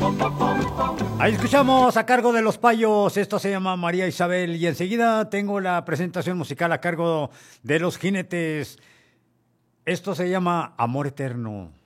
Ahí escuchamos a cargo de Los Payos, esto se llama María Isabel y enseguida tengo la presentación musical a cargo de Los Jinetes, esto se llama Amor Eterno.